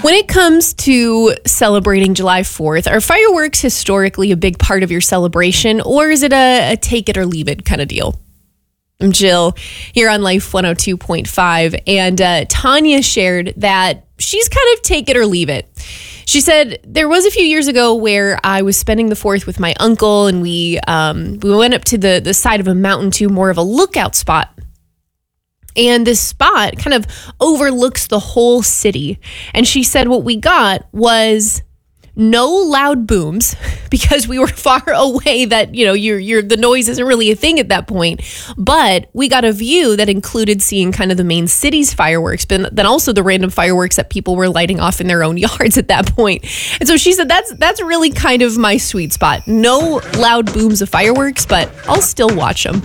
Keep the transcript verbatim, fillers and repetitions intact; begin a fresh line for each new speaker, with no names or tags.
When it comes to celebrating July fourth, are fireworks historically a big part of your celebration, or is it a, a take it or leave it kind of deal? I'm Jill here on Life one oh two point five, and uh, Tanya shared that she's kind of take it or leave it. She said, there was a few years ago where I was spending the fourth with my uncle, and we um, we went up to the, the side of a mountain to more of a lookout spot. And this spot kind of overlooks the whole city. And she said what we got was no loud booms because we were far away that, you know, you're, you're, the noise isn't really a thing at that point. But we got a view that included seeing kind of the main city's fireworks, but then also the random fireworks that people were lighting off in their own yards at that point. And so she said, that's, that's really kind of my sweet spot. No loud booms of fireworks, but I'll still watch them.